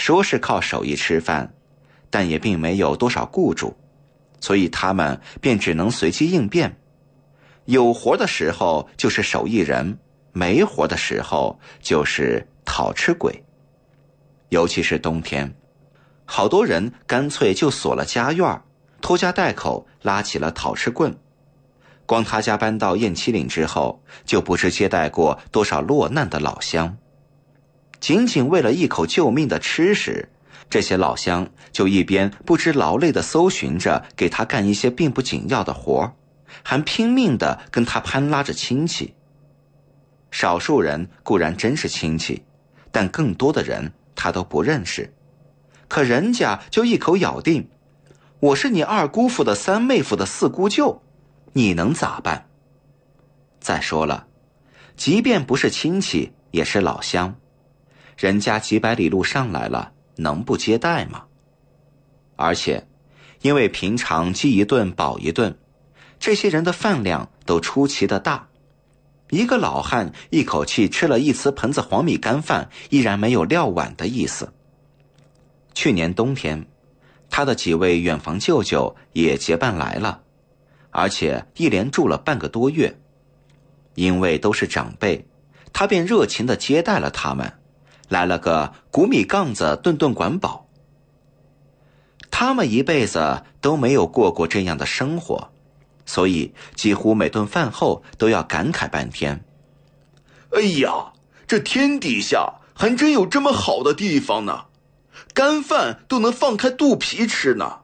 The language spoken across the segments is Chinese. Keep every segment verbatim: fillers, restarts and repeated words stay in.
说是靠手艺吃饭，但也并没有多少雇主，所以他们便只能随机应变。有活的时候就是手艺人，没活的时候就是讨吃鬼。尤其是冬天，好多人干脆就锁了家院，拖家带口拉起了讨吃棍。光他家搬到雁栖岭之后，就不知接待过多少落难的老乡。仅仅为了一口救命的吃食，这些老乡就一边不知劳累地搜寻着给他干一些并不紧要的活，还拼命地跟他攀拉着亲戚。少数人固然真是亲戚，但更多的人他都不认识。可人家就一口咬定，我是你二姑父的三妹夫的四姑舅，你能咋办？再说了，即便不是亲戚，也是老乡，人家几百里路上来了，能不接待吗？而且因为平常饥一顿饱一顿，这些人的饭量都出奇的大，一个老汉一口气吃了一瓷盆子黄米干饭，依然没有撂碗的意思。去年冬天，他的几位远房舅舅也结伴来了，而且一连住了半个多月。因为都是长辈，他便热情地接待了他们，来了个谷米杠子顿顿管饱。他们一辈子都没有过过这样的生活，所以几乎每顿饭后都要感慨半天。 哎呀，这天底下还真有这么好的地方呢，干饭都能放开肚皮吃呢。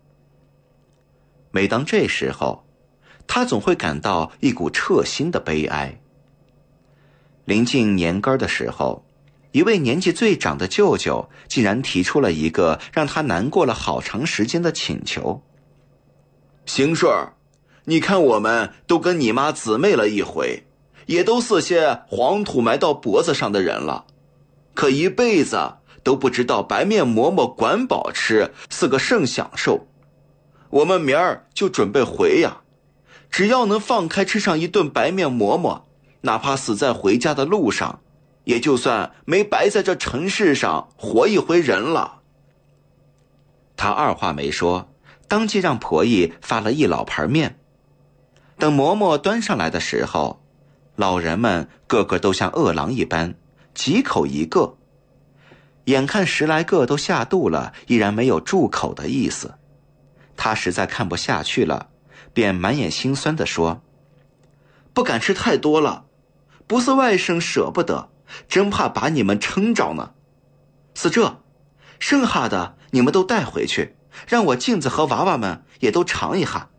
每当这时候，他总会感到一股彻心的悲哀。临近年根的时候，一位年纪最长的舅舅竟然提出了一个让他难过了好长时间的请求。 邢顺儿，你看我们都跟你妈姊妹了一回，也都是些黄土埋到脖子上的人了，可一辈子都不知道白面馍馍管饱吃是个甚享受。我们明儿就准备回呀，只要能放开吃上一顿白面馍馍，哪怕死在回家的路上，也就算没白在这城市上活一回人了。 他二话没说，当即让婆姨发了一老盘面。等馍馍端上来的时候，老人们个个都像饿狼一般，几口一个。眼看十来个都下肚了，依然没有住口的意思。他实在看不下去了，便满眼心酸地说： 不敢吃太多了，不是外甥舍不得，真怕把你们撑着呢。是这，剩下的你们都带回去，让我镜子和娃娃们也都尝一下。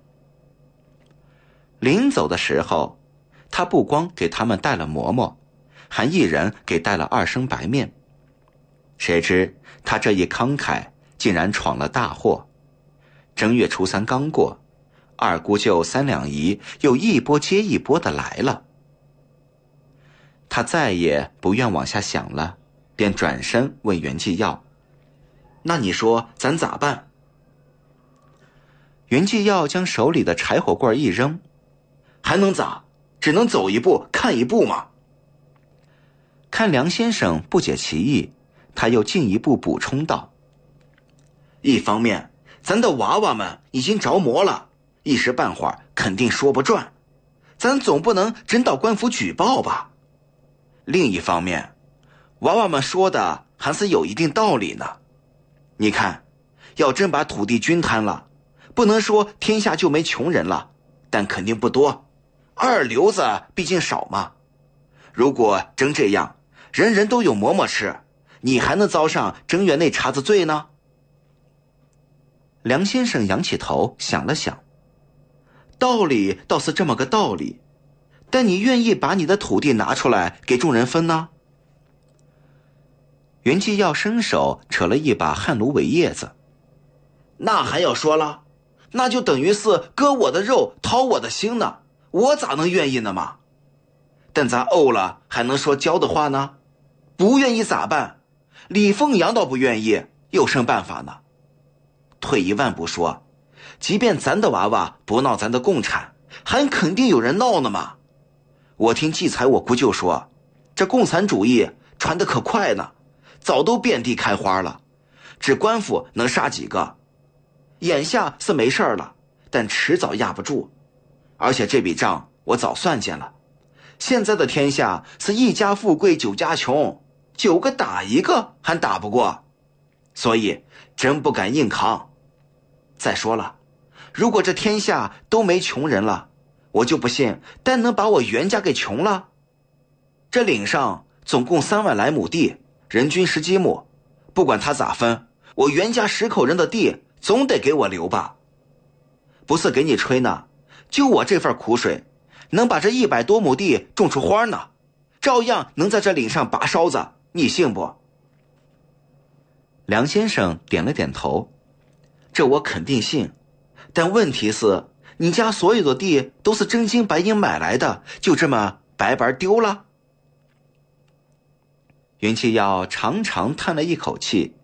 临走的时候，他不光给他们带了馍馍，还一人给带了二升白面。谁知他这一慷慨，竟然闯了大祸。正月初三刚过，二姑舅三两姨又一波接一波的来了。他再也不愿往下想了，便转身问袁继耀：那你说咱咋办？袁继耀将手里的柴火棍一扔： 还能咋？只能走一步看一步嘛。 看梁先生不解其意，他又进一步补充道： 一方面咱的娃娃们已经着魔了，一时半会儿肯定说不转，咱总不能真到官府举报吧。另一方面，娃娃们说的还是有一定道理呢。你看，要真把土地均摊了，不能说天下就没穷人了，但肯定不多，二流子毕竟少嘛。如果真这样，人人都有馍馍吃，你还能遭上正月那茬子罪呢？ 梁先生仰起头想了想， 道理倒是这么个道理，但你愿意把你的土地拿出来给众人分呢？ 袁继耀伸手扯了一把旱芦苇叶子。 那还要说了，那就等于是割我的肉掏我的心呢，我咋能愿意呢嘛？但咱怄了还能说交的话呢？不愿意咋办？李凤阳倒不愿意，有甚办法呢？退一万步说，即便咱的娃娃不闹咱的共产，还肯定有人闹呢嘛。我听季才我姑舅说，这共产主义传得可快呢，早都遍地开花了， 这官府能杀几个？眼下是没事了，但迟早压不住。而且这笔账我早算见了，现在的天下是一家富贵九家穷，九个打一个还打不过，所以真不敢硬扛。再说了，如果这天下都没穷人了，我就不信单能把我袁家给穷了。这岭上总共三万来亩地，人均十几亩，不管他咋分，我袁家十口人的地总得给我留吧。不是给你吹呢，就我这份苦水，能把这一百多亩地种出花呢，照样能在这岭上拔烧子，你信不？ 梁先生点了点头。 这我肯定信，但问题是，你家所有的地都是真金白银买来的，就这么白白丢了？ 袁启耀长长叹了一口气。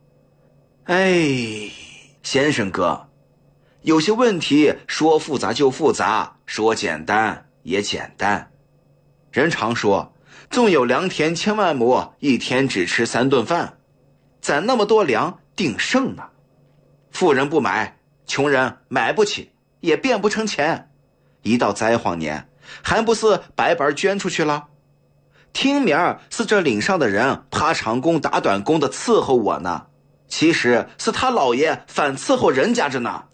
哎，先生哥，有些问题说复杂就复杂，说简单也简单。人常说，纵有良田千万亩，一天只吃三顿饭，攒那么多粮定胜呢。富人不买，穷人买不起，也变不成钱，一到灾荒年，还不是白白捐出去了？听名儿是这岭上的人趴长工打短工的伺候我呢，其实是他老爷反伺候人家着呢。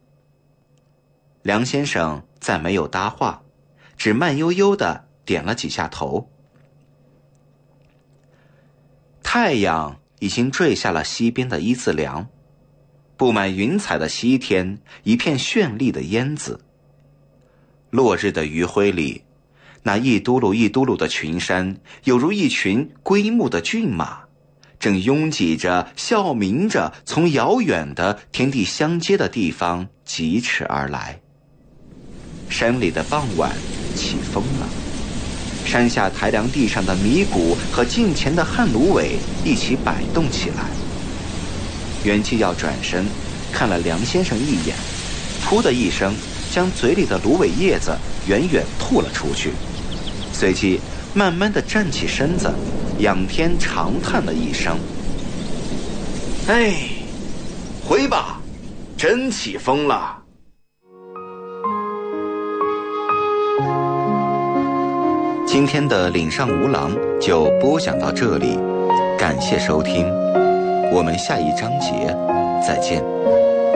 梁先生再没有搭话，只慢悠悠地点了几下头。太阳已经坠下了西边的一字梁，布满云彩的西天一片绚丽的烟紫。落日的余晖里，那一嘟噜一嘟噜的群山有如一群归牧的骏马，正拥挤着笑鸣着从遥远的天地相接的地方疾驰而来。山里的傍晚起风了，山下台梁地上的米谷和近前的旱芦苇一起摆动起来。袁启耀转身看了梁先生一眼，噗的一声将嘴里的芦苇叶子远远吐了出去，随即慢慢地站起身子，仰天长叹了一声： 哎，回吧，真起风了。 今天的岭上无郎就播讲到这里，感谢收听，我们下一章节再见。